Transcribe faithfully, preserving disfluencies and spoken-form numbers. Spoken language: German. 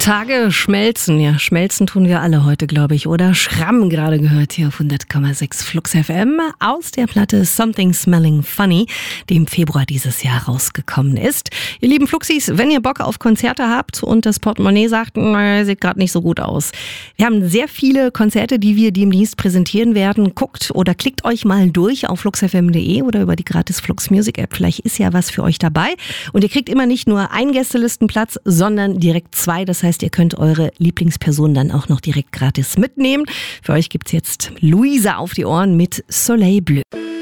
Tage schmelzen, ja, schmelzen tun wir alle heute, glaube ich, oder? Schramm gerade gehört hier auf hundert Komma sechs Flux F M aus der Platte Something Smelling Funny, die im Februar dieses Jahr rausgekommen ist. Ihr lieben Fluxis, wenn ihr Bock auf Konzerte habt und das Portemonnaie sagt, naja, sieht gerade nicht so gut aus. Wir haben sehr viele Konzerte, die wir demnächst präsentieren werden. Guckt oder klickt euch mal durch auf flux f m punkt d e oder über die gratis Flux Music App. Vielleicht ist ja was für euch dabei. Und ihr kriegt immer nicht nur einen Gästelistenplatz, sondern direkt zwei. Das heißt, ihr könnt eure Lieblingsperson dann auch noch direkt gratis mitnehmen. Für euch gibt's jetzt Luisa auf die Ohren mit Soleil Bleu.